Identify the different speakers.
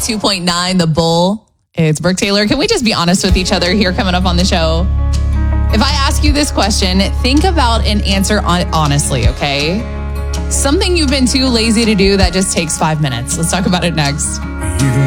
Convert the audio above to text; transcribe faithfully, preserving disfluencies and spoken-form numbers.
Speaker 1: two point nine, The Bull. It's Brooke Taylor. Can we just be honest with each other here coming up on the show? If I ask you this question, think about an answer on honestly, okay? Something you've been too lazy to do that just takes five minutes. Let's talk about it next.